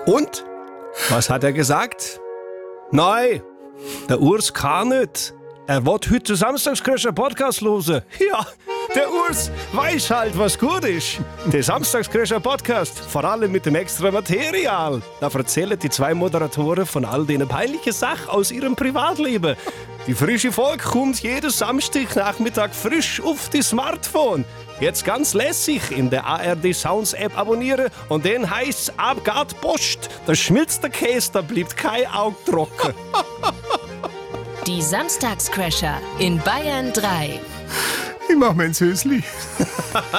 Und? Was hat er gesagt? Nein, der Urs kann nicht. Er wird heute den Samstagscrasher Podcast hören. Ja, der Urs weiß halt, was gut ist. Der Samstagscrasher Podcast, vor allem mit dem extra Material. Da erzählen die zwei Moderatoren von all den peinlichen Sachen aus ihrem Privatleben. Die frische Folge kommt jeden Samstagnachmittag frisch auf die Smartphone. Jetzt ganz lässig in der ARD Sounds App abonnieren und dann heisst's ab geht Post. Da schmilzt der Käse, da bleibt kein Auge trocken. Die Samstagscrasher in Bayern 3. Ich mach mein Sösli.